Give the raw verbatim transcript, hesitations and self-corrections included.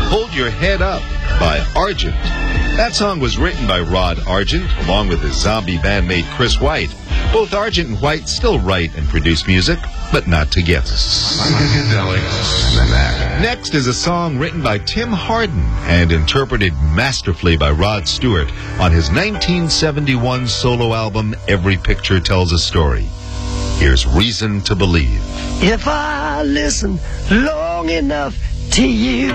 Hold Your Head Up by Argent. That song was written by Rod Argent, along with his zombie bandmate Chris White. Both Argent and White still write and produce music, but not together. Next is a song written by Tim Hardin and interpreted masterfully by Rod Stewart on his nineteen seventy-one solo album, Every Picture Tells a Story. Here's Reason to Believe. If I listen long enough to you,